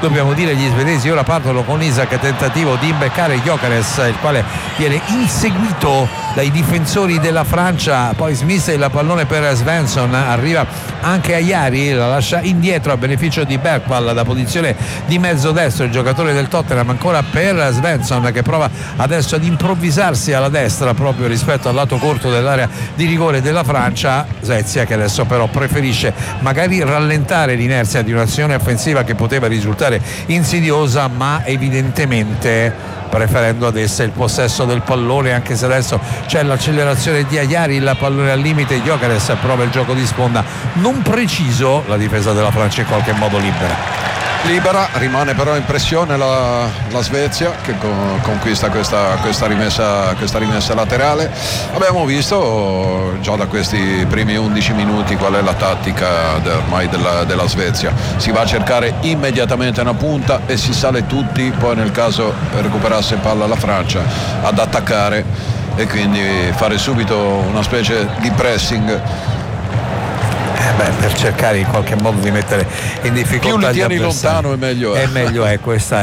dobbiamo dire. Gli svedesi ora partono con Isak, tentativo di imbeccare Gyökeres, il quale viene inseguito dai difensori della Francia. Poi Smith il pallone per Svensson, arriva anche Ajari, la lascia indietro a beneficio di Bergvall da posizione di mezzo destro, il giocatore del Tottenham, ancora per Svensson che prova adesso ad improvvisarsi alla destra proprio rispetto al lato corto dell'area di rigore della Francia. Svezia che adesso però preferisce magari rallentare l'inerzia di un'azione offensiva che poteva risultare insidiosa, ma evidentemente preferendo ad essa il possesso del pallone, anche se adesso c'è l'accelerazione di Ajari, il pallone al limite, Gyökeres prova il gioco di sponda non preciso, la difesa della Francia in qualche modo libera, rimane però in pressione la Svezia che conquista questa rimessa laterale. Abbiamo visto già da questi primi 11 minuti qual è la tattica ormai della Svezia: si va a cercare immediatamente una punta e si sale tutti, poi nel caso recuperasse palla la Francia, ad attaccare e quindi fare subito una specie di pressing. Per cercare in qualche modo di mettere in difficoltà. Più li tieni lontano e meglio è. Questa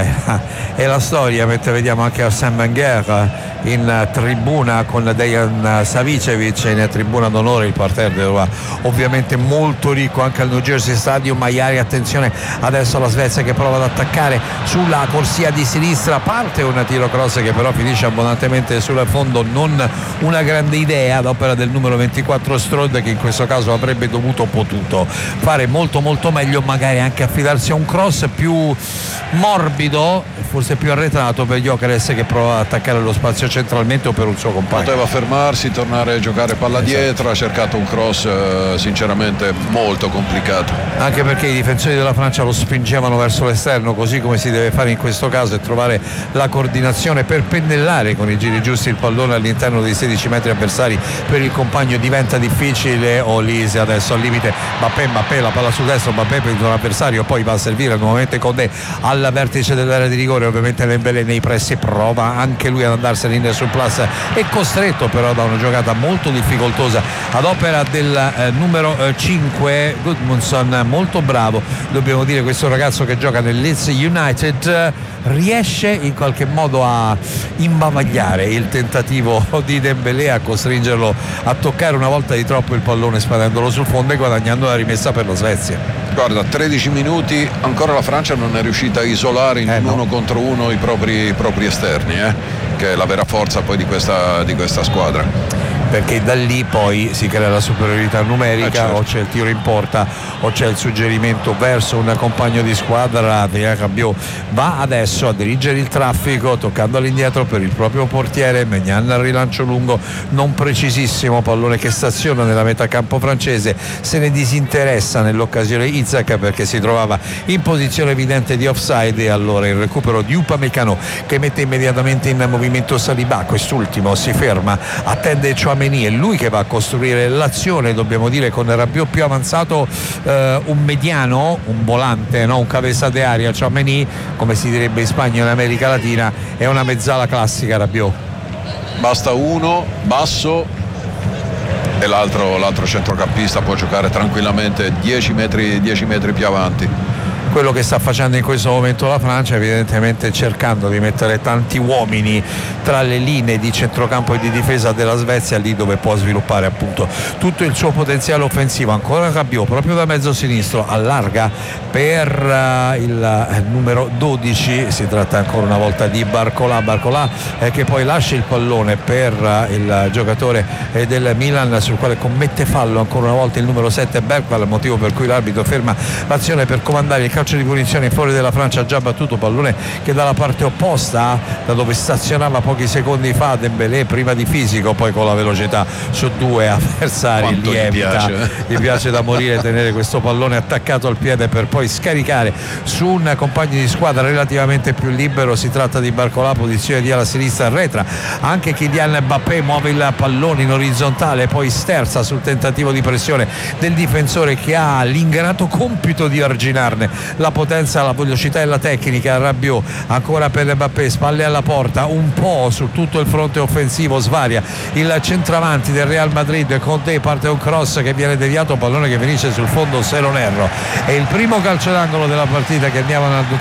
è la storia. Mentre vediamo anche Arsène Wenger in tribuna con Dejan Savicevic in tribuna d'onore, il parterre dove ovviamente molto ricco anche al New Jersey Stadium. Ajari, attenzione adesso la Svezia che prova ad attaccare sulla corsia di sinistra, parte un tiro cross che però finisce abbondantemente sul fondo, non una grande idea ad opera del numero 24 Strode, che in questo caso avrebbe potuto fare molto meglio, magari anche affidarsi a un cross più morbido, forse più arretrato per Gyökeres che prova ad attaccare lo spazio centralmente o per un suo compagno. Poteva fermarsi, tornare a giocare palla dietro, ha cercato un cross sinceramente molto complicato, anche perché i difensori della Francia lo spingevano verso l'esterno, così come si deve fare in questo caso, e trovare la coordinazione per pennellare con i giri giusti il pallone all'interno dei 16 metri avversari per il compagno diventa difficile. Olise adesso al limite, Mbappé, la palla sul destro, Mbappé per un avversario, poi va a servire nuovamente Condé al vertice dell'area di rigore. Ovviamente Dembélé nei pressi prova anche lui ad andarsene in sul plus, è costretto però da una giocata molto difficoltosa ad opera del numero 5 Gudmundsson, molto bravo, dobbiamo dire, questo ragazzo che gioca nel Leeds United. Riesce in qualche modo a imbavagliare il tentativo di Dembélé, a costringerlo a toccare una volta di troppo il pallone spandendolo sul fondo e guadagnando la rimessa per la Svezia. Guarda, 13 minuti, ancora la Francia non è riuscita a isolare in uno contro uno i propri esterni, che è la vera forza poi di questa squadra. Perché da lì poi si crea la superiorità numerica, certo. O c'è il tiro in porta o c'è il suggerimento verso un compagno di squadra. Adrien Rabiot va adesso a dirigere il traffico toccando all'indietro per il proprio portiere. Maignan al rilancio lungo non precisissimo, pallone che staziona nella metà campo francese, se ne disinteressa nell'occasione Isak perché si trovava in posizione evidente di offside, e allora il recupero di Upamecano che mette immediatamente in movimento Saliba. Quest'ultimo si ferma, attende Tchouaméni, è lui che va a costruire l'azione, dobbiamo dire, con Rabiot più avanzato, un mediano, un volante, no? Un cabeza de área. Tchouaméni, come si direbbe in Spagna in America Latina, è una mezzala classica. Rabiot basta uno basso e l'altro centrocampista può giocare tranquillamente 10 metri più avanti. Quello che sta facendo in questo momento la Francia, evidentemente cercando di mettere tanti uomini tra le linee di centrocampo e di difesa della Svezia, lì dove può sviluppare appunto tutto il suo potenziale offensivo. Ancora Rabiot proprio da mezzo sinistro, allarga per il numero 12, si tratta ancora una volta di Barcola che poi lascia il pallone per il giocatore del Milan, sul quale commette fallo ancora una volta il numero 7 Bergvall, motivo per cui l'arbitro ferma l'azione per comandare il calcio di punizione fuori della Francia. Già battuto, pallone che dalla parte opposta, da dove stazionava pochi secondi fa Dembélé, prima di fisico, poi con la velocità su due avversari lievita. Gli piace da morire tenere questo pallone attaccato al piede per poi scaricare su un compagno di squadra relativamente più libero. Si tratta di Barcola, posizione di ala sinistra, arretra anche Kylian Mbappé, muove il pallone in orizzontale, poi sterza sul tentativo di pressione del difensore che ha l'ingrato compito di arginarne la potenza, la velocità e la tecnica. Rabiot ancora per Mbappé, spalle alla porta, un po' su tutto il fronte offensivo svaria il centravanti del Real Madrid. Condé, parte un cross che viene deviato, pallone che finisce sul fondo se non erro. È il primo calcio d'angolo della partita che andiamo